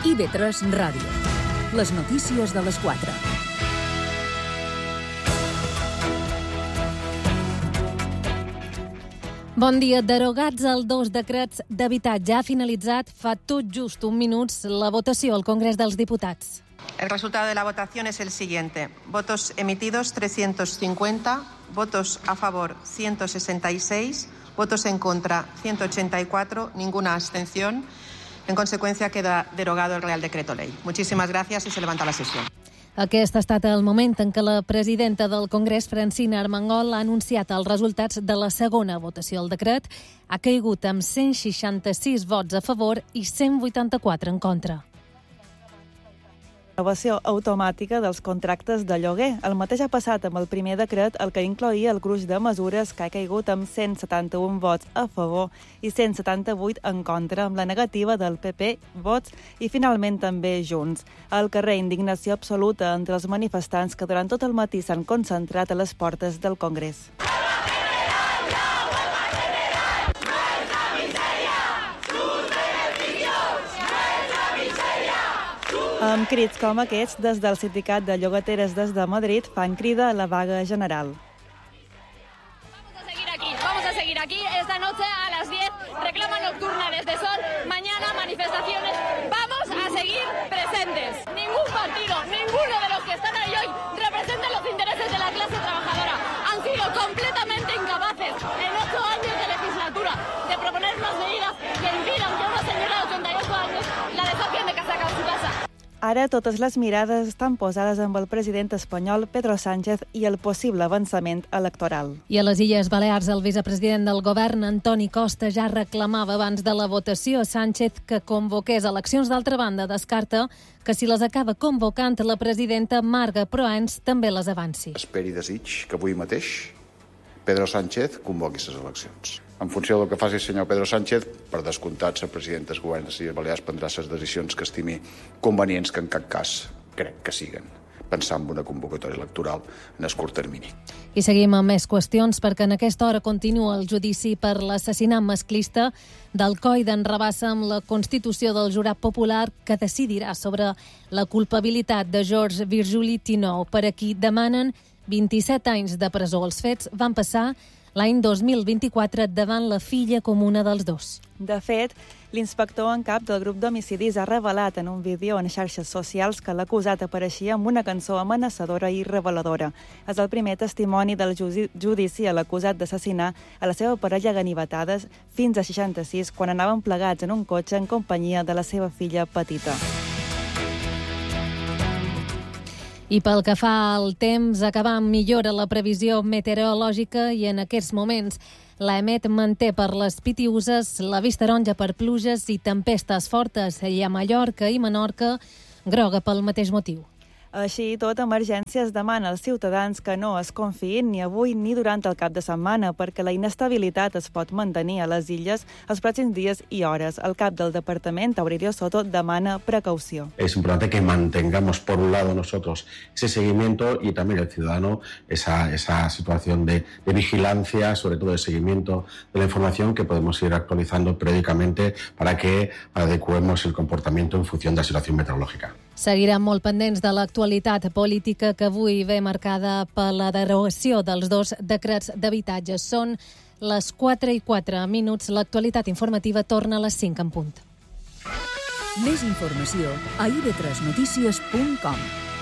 IB3 Ràdio. Les notícies de les 4. Bon dia. Derogats els 2 decrets d'habitatge. Ha finalitzat fa tot just uns minuts la votació al Congrés dels Diputats. El resultado de la votación es el siguiente. Votos emitidos 350, votos a favor 166, votos en contra 184, ninguna abstención. En consecuencia queda derogado el Real Decreto Ley. Muchísimas gracias y se levanta la sesión. Aquest ha estat el moment en què la presidenta del Congrés, Francina Armengol, ha anunciat els resultats de la segona votació. El decret ha caigut amb 166 vots a favor i 184 en contra. Renovació automàtica dels contractes de lloguer. El mateix ha passat amb el primer decret, el que incloïa el gruix de mesures, que ha caigut amb 171 vots a favor i 178 en contra, amb la negativa del PP, Vots i finalment també Junts. Al carrer, indignació absoluta entre els manifestants que durant tot el matí s'han concentrat a les portes del Congrés. Amb crits com aquests, des del Sindicat de Llogateres des de Madrid fan crida a la vaga general. Vamos a seguir aquí. Esta noche a las 10, reclama nocturna desde Sol. Mañana manifestaciones. Vamos a seguir presentes. Ningún partido, ninguno de los que están ahí hoy representa los intereses de la clase trabajadora. Han sido completamente incapaces en 8 años de legislatura de proponer unas medidas que impidan que una señora de 88 años la desafíen de casa a su casa. Ara totes les mirades estan posades amb el president espanyol Pedro Sánchez i el possible avançament electoral. I a les Illes Balears, el vicepresident del govern, Antoni Costa, ja reclamava abans de la votació a Sánchez que convoqués eleccions. D'altra banda, descarta que si les acaba convocant la presidenta Marga Proens també les avanci. Esperi i desig que avui mateix Pedro Sánchez convoqui les eleccions. En funció del que faci el senyor Pedro Sánchez, per descomptat, el president del govern de les Illes Balears prendrà les decisions que estimi convenients, que en cap cas crec que siguen, pensar en una convocatòria electoral en el curt termini. I seguim amb més qüestions, perquè en aquesta hora continua el judici per l'assassinat masclista d'Alcoi d'en Rabassa, amb la constitució del jurat popular que decidirà sobre la culpabilitat de Georges Virjuli-Tinou, per a qui demanen 27 anys de presó. Els fets van passar l'any 2024 davant la filla comuna dels dos. De fet, l'inspector en cap del grup d'homicidis ha revelat en un vídeo en xarxes socials que l'acusat apareixia amb una cançó amenaçadora i reveladora. És el primer testimoni del judici a l'acusat d'assassinar a la seva parella ganivetades fins a 66, quan anaven plegats en un cotxe en companyia de la seva filla petita. I pel que fa al temps, acabar millora la previsió meteorològica i en aquests moments l'EMET manté per les Pitiüses la vista taronja per pluges i tempestes fortes, i a Mallorca i Menorca groga pel mateix motiu. Així i tot, Emergències demana als ciutadans que no es confiïn ni avui ni durant el cap de setmana, perquè la inestabilitat es pot mantenir a les illes els pròxims dies i hores. El cap del departament, Aurelio Soto, demana precaució. Es importante que mantengamos, por un lado, nosotros ese seguimiento y también el ciudadano esa situación de vigilancia, sobre todo de seguimiento de la información que podemos ir actualizando periódicamente para que adecuemos el comportamiento en función de la situación meteorológica. Seguirem molt pendents de l'actualitat política, que avui ve marcada per la derogació dels 2 decrets d'habitatge. Són les 4:04. L'actualitat informativa torna a les 5 en punt. Més informació a ib3notícies.com.